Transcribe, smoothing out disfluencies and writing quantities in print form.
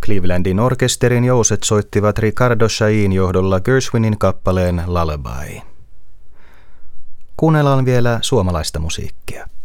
Clevelandin orkesterin jouset soittivat Ricardo Chain johdolla Gershwinin kappaleen Lullaby. Kuunnellaan vielä suomalaista musiikkia.